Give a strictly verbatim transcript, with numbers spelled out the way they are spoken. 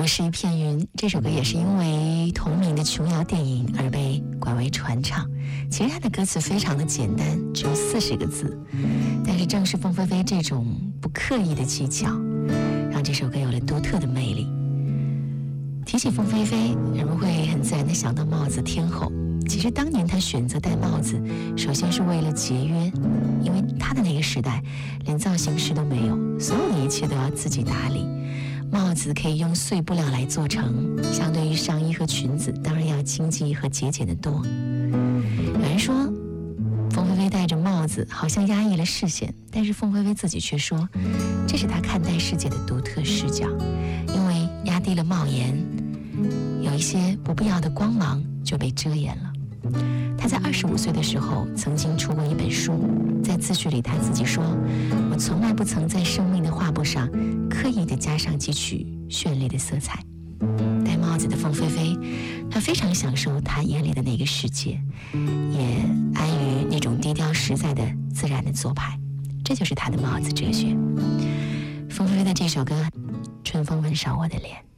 我是一片云，这首歌也是因为同名的琼瑶电影而被广为传唱。其实它的歌词非常的简单，只有四十个字，但是正是凤飞飞这种不刻意的技巧，让这首歌有了独特的魅力。提起凤飞飞，人们会很自然地想到帽子天后。其实当年她选择戴帽子，首先是为了节约，因为她的那个时代连造型师都没有，所有的一切都要自己打理。帽子可以用碎布料来做成，相对于上衣和裙子，当然要经济和节俭得多。有人说凤飞飞戴着帽子好像压抑了视线，但是凤飞飞自己却说，这是她看待世界的独特视角，因为压低了帽檐，有一些不必要的光芒就被遮掩了。他在二十五岁的时候曾经出过一本书，在自序里他自己说，我从来不曾在生命的画布上刻意地加上几曲绚丽的色彩。戴帽子的凤飞飞，她非常享受她眼里的那个世界，也安于那种低调实在的自然的做派，这就是她的帽子哲学。凤飞飞的这首歌《春风吻上我的脸》。